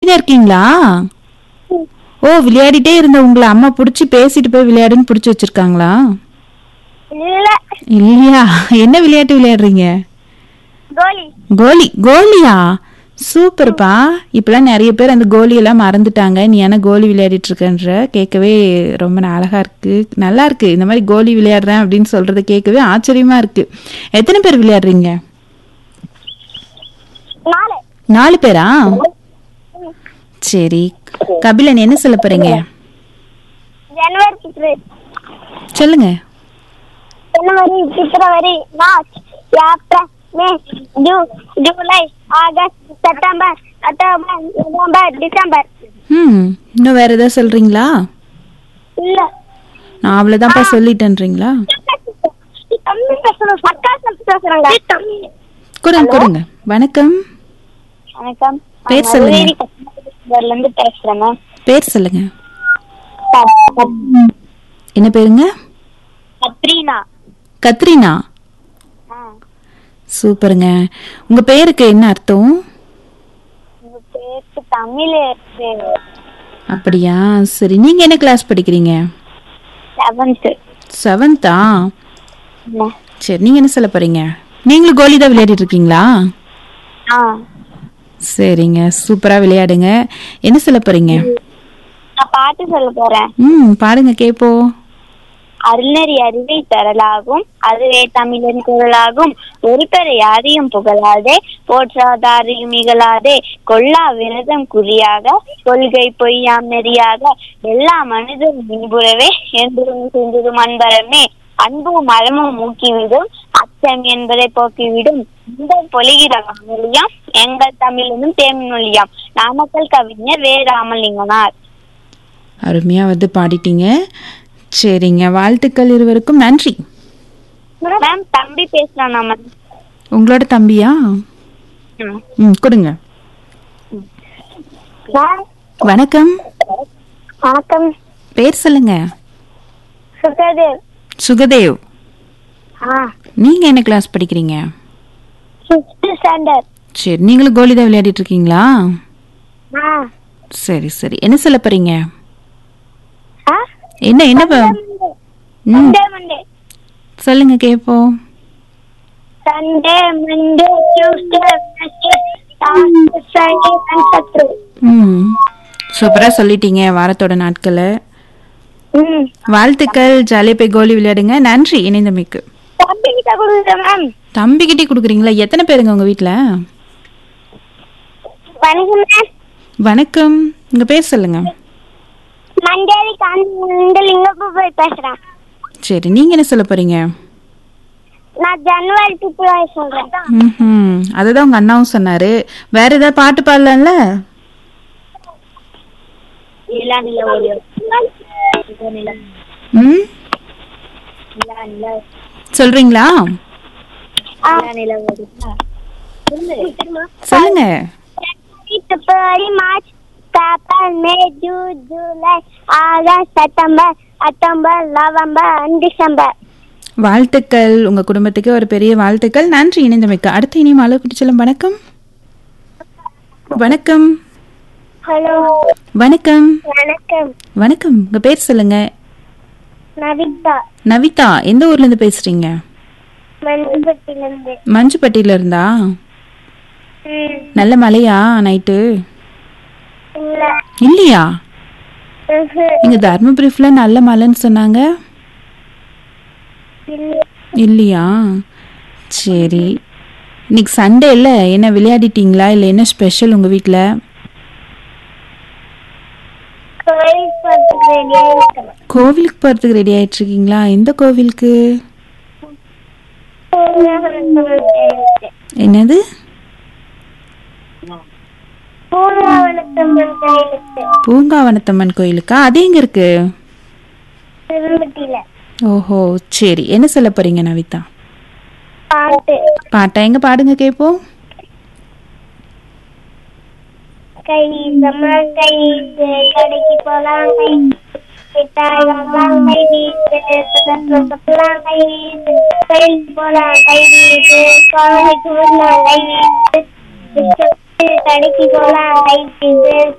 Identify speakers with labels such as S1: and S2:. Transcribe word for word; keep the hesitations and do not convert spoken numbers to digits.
S1: விளையாடிட்டே இருக்கீங்களா? ஓ, விளையாடிட்டே இருந்த உங்களை அம்மா புடிச்சு பேசிட்டு போய் விளையாடுன்னு புடிச்சு வச்சிருக்காங்களா?
S2: இல்ல
S1: இல்லையா? என்ன விளையாட்டு விளையாடுறீங்க?
S2: கோலி.
S1: கோலி. கோலியா? சூப்பர்ப்பா. இப்பெல்லாம் நிறைய பேர் அந்த கோலி எல்லாம் மறந்துட்டாங்க. நீ என்ன கோலி விளையாடிட்டு இருக்கன்ற கேட்கவே ரொம்ப அழகா இருக்கு, நல்லா இருக்கு. இந்த மாதிரி கோலி விளையாடுறேன் அப்படின்னு சொல்றத கேட்கவே ஆச்சரியமா இருக்கு. எத்தனை பேர் விளையாடுறீங்க?
S2: நாலு.
S1: நாலு பேரா? சரி, கபிலன் என்ன சொல்ல போறீங்க?
S2: ஜனவரி பிப்ரவரி
S1: சொல்லுங்க.
S2: ஜனவரி பிப்ரவரி March April May June July August September October November December.
S1: ம் இன்னும் வேற ஏதாவது சொல்றீங்களா?
S2: இல்ல
S1: நான் அவ்வளவுதான்ப்பா சொல்லிட்டேன்றீங்களா?
S2: தமிழ் பேசணும், சர்க்கார் பேசுறாங்க.
S1: கொடுங்க கொடுங்க. வணக்கம்.
S2: வணக்கம்.
S1: பேர் சொல்லுங்க.
S2: கன்னியாகுமரியில இருந்து பேசுறேன் மேம்.
S1: பேர் சொல்லுங்க. என்ன பேருங்க?
S2: கத்ரீனா.
S1: கத்ரீனா. சூப்பருங்க. உங்க பேருக்கு என்ன அர்த்தம்?
S2: உங்க பேருக்கு தமிழ் இருக்கு.
S1: அப்படியா? சரி, நீங்க என்ன கிளாஸ் படிக்கிறீங்க?
S2: செவன்த்.
S1: செவன்த்தா? சரி, நீங்க என்ன சொல்ல போறீங்க? நீங்களும் கோலி தான் விளையாடிட்டு இருக்கீங்களா?
S2: ஆ
S1: சரிங்க, சூப்பரா விளையாடுங்க. என்ன சொல்ல போறீங்க?
S2: நான் பாட்டு சொல்ல போறேன்.
S1: ம் பாடுங்க கேப்போம்.
S2: அருணறி அறிவை தரலாகும், அதுவே தமிழன் குரலாகும். ஒருத்தரை யாரையும் புகழாதே, போற்றாதாரையும் இகழாதே. கொல்லா விரதம் குறியாக, கொள்கை பொய்யாம் நெறியாக. எல்லா மனிதரும் இன்புறவே, என்பதும் சென்றதும் அன்பரமே. அன்பும் மரமும் மூக்கிவிடும், அச்சம் என்பதை போக்கிவிடும். இந்த பொலிகிற மொழியாம் எங்கள் தமிழனும் தேன்மொழியாம். நாமக்கல் கவிஞர் வே ராமலிங்கனார்.
S1: அருமையா வந்து பாடிட்டீங்க. சரிங்க, வாழ்த்துக்கள் இருவருக்கும். நன்றி.
S2: மேம் தம்பி பேசலாம். நாம
S1: உங்களோட தம்பியா? ம் கொடுங்க. வணக்கம்.
S2: வணக்கம்.
S1: பேர் சொல்லுங்க.
S2: சுகதேவ்.
S1: சுகதேவ்.
S2: ஆ
S1: நீங்க என்ன கிளாஸ் படிக்கிறீங்க?
S2: Fifth standard.
S1: சரி, நீங்களும் கோலி தான் விளையாடிட்டு இருக்கீங்களா?
S2: ஆ
S1: சரி சரி, என்ன சொல்ல போறீங்க?
S2: ஆ
S1: என்ன என்ன ப- ம்
S2: சண்டே மண்டே.
S1: சொல்லுங்க கேப்போம்.
S2: Sunday Monday Tuesday Wednesday தார்ஸ்டே Friday and Saturday.
S1: ம் சூப்பரா சொல்லிட்டீங்க வாரத்தோட நாட்களை.
S2: ம்
S1: வாழ்த்துக்கள். ஜாலியா போய் கோலி விளையாடுங்க. நன்றி இணைந்தமைக்கு.
S2: தம்பி கிட்ட கொடுங்க மேம்.
S1: தம்பிக்கிட்டே கொடுக்குறீங்களா? எத்தனை பேருங்க உங்க வீட்ல?
S2: வணக்கம் மேம்.
S1: வணக்கம். உங்க பேர் சொல்லுங்க.
S2: மண்டேரி காந்தி லிங்கப்பூ போய் பேசுறேன்.
S1: சரி, நீங்க என்ன சொல்ல போறீங்க?
S2: நான் ஜனவரி பிப்ரவரி சொல்றேன்.
S1: ம் அதுதான் உங்க அண்ணாவும் சொன்னாரு. வேற ஏதாவது பாட்டு பாடலாம்ல? ம் சொல்றீங்களா? சொல்லுங்க.
S2: பிப்ரவரி March April May June July August September October November December.
S1: வாழ்த்துக்கள். உங்க குடும்பத்துக்கு ஒரு பெரிய வாழ்த்துக்கள். நன்றி இணைந்தமைக்கு. அடுத்த இனியும் அளவு செல்லும். வணக்கம். வணக்கம்.
S2: ஹலோ.
S1: வணக்கம்.
S2: வணக்கம்.
S1: வணக்கம். உங்க பேர் சொல்லுங்க.
S2: நவிதா.
S1: நவிதா. எந்த ஊர்ல இருந்து பேசுறீங்க?
S2: மஞ்சப்பட்டில இருந்து.
S1: மஞ்சுப்பட்டியில இருந்தா? நல்ல மழையா நைட்டு?
S2: இல்ல.
S1: இல்லையா? இங்க தர்மபுரி ஃபுல்லா நல்ல மழைன்னு சொன்னாங்க. இல்லையா? சரி, இன்னைக்கு சண்டே இல்ல, என்ன விளையாடிட்டீங்களா? இல்ல என்ன ஸ்பெஷல் உங்க வீட்ல? கோவிலுக்கு போறதுக்கு ரெடி ஆயிட்டு இருக்கீங்களா? எந்த கோவிலுக்கு? என்னது? பூங்காவனத்தம்மன் கோயிலுக்கா? அது எங்க இருக்கு? ஓஹோ சரி, என்ன சொல்ல போறீங்க நவிதா? பாட்டா? எங்க பாடுங்க கேப்போம்.
S2: கை சம கை கடைக்கு போலாம், கை மிட்டாய் வாங்கலாம், கை வீட்டு போலாம், கை வீட்டு கோயிலுக்கு போலாம், கை வீட்டு குழந்தைக்கு ஊர்லாம், கை வீட்டு கடைக்கு போலாம், கை வீட்டு